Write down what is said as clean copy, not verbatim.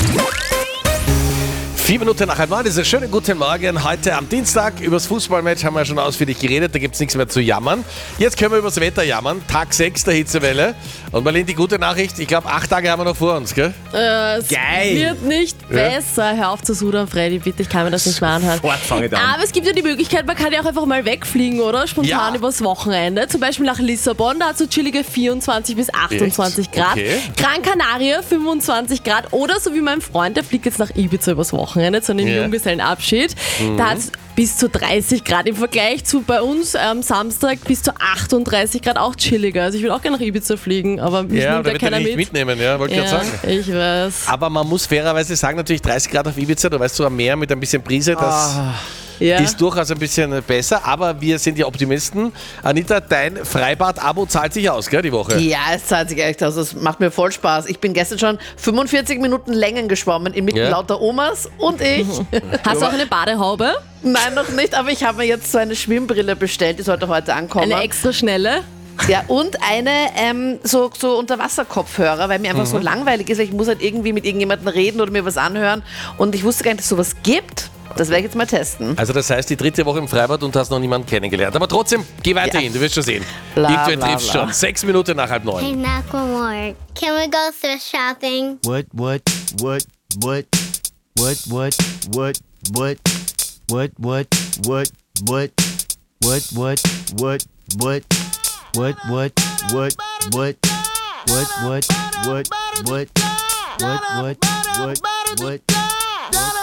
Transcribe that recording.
7 Minuten nach 8:30, das ist ein schöner guten Morgen. Heute am Dienstag, über das Fußballmatch haben wir schon ausführlich geredet, da gibt es nichts mehr zu jammern. Jetzt können wir über das Wetter jammern. Tag 6 der Hitzewelle. Und Marlene, die gute Nachricht, ich glaube 8 Tage haben wir noch vor uns, gell? Es wird nicht besser. Hör auf zu sudern, Freddy, bitte, ich kann mir das nicht mehr anhören. Sofort fange ich an. Aber es gibt ja die Möglichkeit, man kann ja auch einfach mal wegfliegen, oder? Spontan übers Wochenende. Zum Beispiel nach Lissabon, da hat es so chillige 24 bis 28 Grad. Okay. Gran Canaria 25 Grad. Oder so wie mein Freund, der fliegt jetzt nach Ibiza übers Wochenende zu einem Junggesellenabschied. Da hat es bis zu 30 Grad im Vergleich zu bei uns am Samstag bis zu 38 Grad, auch chilliger. Also ich will auch gerne nach Ibiza fliegen, aber mich nimmt da ja wird keiner nicht mit. mitnehmen, ja, wollte ich gerade sagen. Ich weiß. Aber man muss fairerweise sagen, natürlich 30 Grad auf Ibiza, du weißt so am Meer mit ein bisschen Brise, das ist durchaus ein bisschen besser, aber wir sind ja Optimisten. Anita, dein Freibad-Abo zahlt sich aus, gell, die Woche? Ja, es zahlt sich echt aus. Es macht mir voll Spaß. Ich bin gestern schon 45 Minuten Längen geschwommen, inmitten lauter Omas und ich. Hast du auch eine Badehaube? Nein, noch nicht, aber ich habe mir jetzt so eine Schwimmbrille bestellt, die sollte heute ankommen. Eine extra schnelle? Ja, und eine so Unterwasserkopfhörer, weil mir einfach so langweilig ist. Ich muss halt irgendwie mit irgendjemandem reden oder mir was anhören. Und ich wusste gar nicht, dass es sowas gibt. Das werde ich jetzt mal testen. Also das heißt, die 3. Woche im Freibad und du hast noch niemanden kennengelernt. Aber trotzdem, geh weiterhin, du wirst schon sehen. Irgendwer triffst schon. 6 Minuten nach 8:30. Hey, Macklemore, can we go thrift shopping? What?